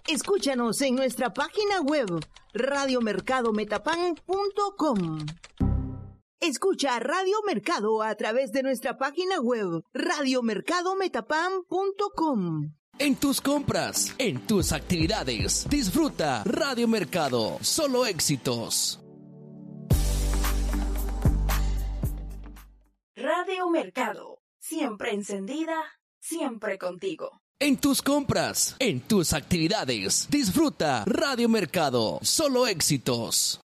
Escúchanos en nuestra página web radiomercadometapan.com. Escucha Radio Mercado a través de nuestra página web radiomercadometapan.com. En tus compras, en tus actividades, disfruta Radio Mercado, solo éxitos. Radio Mercado, siempre encendida, siempre contigo. En tus compras, en tus actividades, disfruta Radio Mercado, solo éxitos.